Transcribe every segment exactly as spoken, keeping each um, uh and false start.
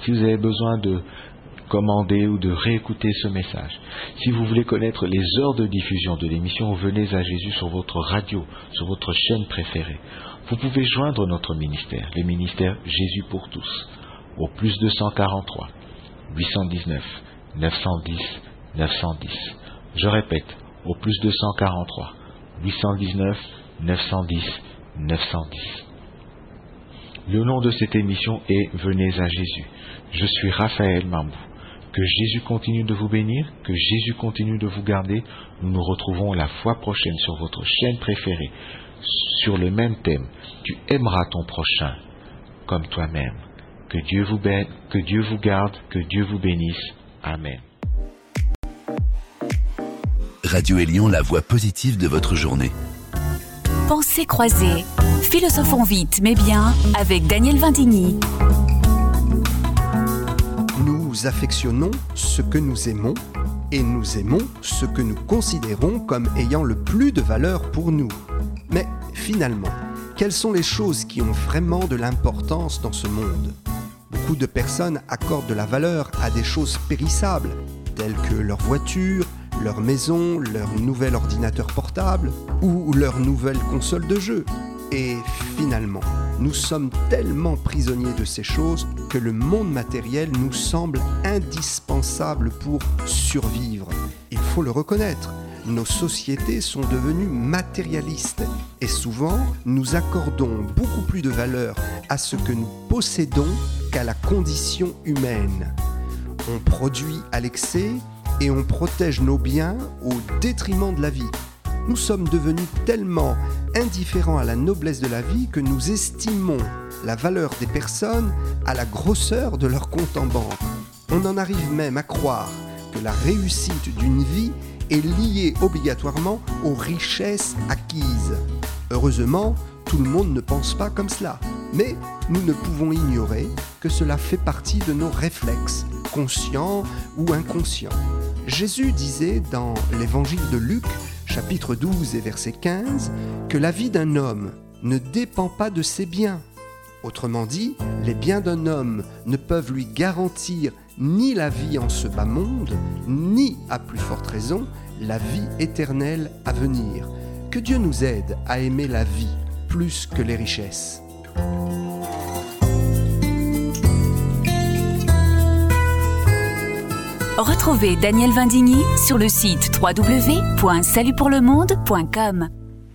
si vous avez besoin de commander ou de réécouter ce message, si vous voulez connaître les heures de diffusion de l'émission Venez à Jésus sur votre radio, sur votre chaîne préférée, vous pouvez joindre notre ministère, le ministère Jésus pour tous, au plus deux cent quarante-trois, huit cent dix-neuf, neuf cent dix, neuf cent dix. Je répète, au plus deux cent quarante-trois, huit cent dix-neuf, neuf cent dix, neuf cent dix. Le nom de cette émission est Venez à Jésus. Je suis Raphaël Mambou. Que Jésus continue de vous bénir, que Jésus continue de vous garder. Nous nous retrouvons la fois prochaine sur votre chaîne préférée, sur le même thème. Tu aimeras ton prochain comme toi-même. Que Dieu vous bénisse, que Dieu vous garde, que Dieu vous bénisse. Amen. Radio Élion, la voix positive de votre journée. Pensées croisées. Philosophons vite mais bien avec Daniel Vindigny. Nous affectionnons ce que nous aimons et nous aimons ce que nous considérons comme ayant le plus de valeur pour nous. Mais finalement, quelles sont les choses qui ont vraiment de l'importance dans ce monde ? Beaucoup de personnes accordent de la valeur à des choses périssables, telles que leur voiture, leur maison, leur nouvel ordinateur portable ou leur nouvelle console de jeu. Et finalement, nous sommes tellement prisonniers de ces choses que le monde matériel nous semble indispensable pour survivre. Il faut le reconnaître, nos sociétés sont devenues matérialistes et souvent nous accordons beaucoup plus de valeur à ce que nous possédons qu'à la condition humaine. On produit à l'excès et on protège nos biens au détriment de la vie. Nous sommes devenus tellement indifférents à la noblesse de la vie que nous estimons la valeur des personnes à la grosseur de leur compte en banque. On en arrive même à croire que la réussite d'une vie est liée obligatoirement aux richesses acquises. Heureusement, tout le monde ne pense pas comme cela, mais nous ne pouvons ignorer que cela fait partie de nos réflexes, conscients ou inconscients. Jésus disait dans l'évangile de Luc, chapitre douze et verset quinze, que la vie d'un homme ne dépend pas de ses biens. Autrement dit, les biens d'un homme ne peuvent lui garantir ni la vie en ce bas monde, ni, à plus forte raison, la vie éternelle à venir. Que Dieu nous aide à aimer la vie plus que les richesses. Retrouvez Daniel Vindigny sur le site w w w point salut pour le monde point com.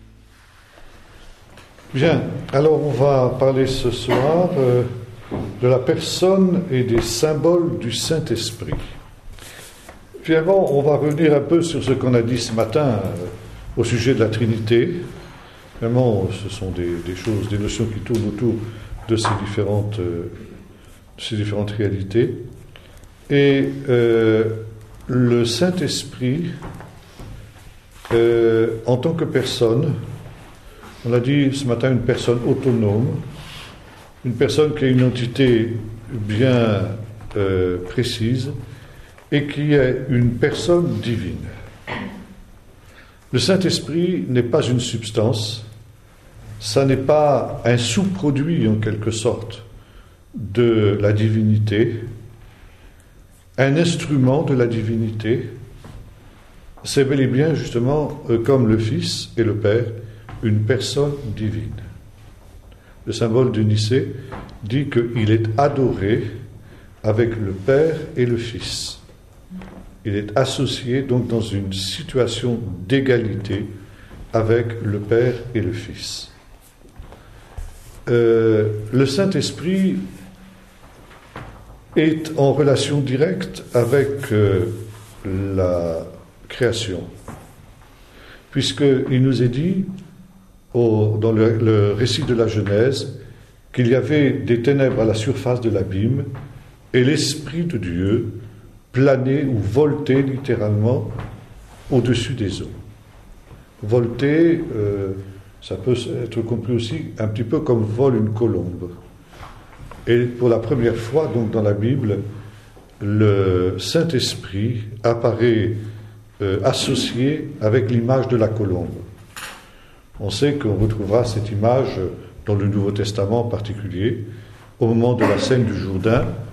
Bien, alors on va parler ce soir euh, de la personne et des symboles du Saint-Esprit. Finalement, on va revenir un peu sur ce qu'on a dit ce matin euh, au sujet de la Trinité. Vraiment, ce sont des, des choses, des notions qui tournent autour de ces différentes, euh, ces différentes réalités. Et euh, le Saint-Esprit, euh, en tant que personne, on l'a dit ce matin, une personne autonome, une personne qui a une identité bien euh, précise et qui est une personne divine. Le Saint-Esprit n'est pas une substance, ça n'est pas un sous-produit en quelque sorte de la divinité, un instrument de la divinité. C'est bel et bien justement euh, comme le Fils et le Père, une personne divine. Le symbole de Nicée dit qu'il est adoré avec le Père et le Fils. Il est associé donc dans une situation d'égalité avec le Père et le Fils. Euh, le Saint-Esprit est en relation directe avec euh, la création, puisqu'il nous est dit au, dans le, le récit de la Genèse qu'il y avait des ténèbres à la surface de l'abîme et l'Esprit de Dieu planait ou voltait littéralement au-dessus des eaux. Volter, euh, ça peut être compris aussi un petit peu comme vole une colombe. Et pour la première fois, donc, dans la Bible, le Saint-Esprit apparaît euh, associé avec l'image de la colombe. On sait qu'on retrouvera cette image dans le Nouveau Testament en particulier, au moment de la scène du Jourdain,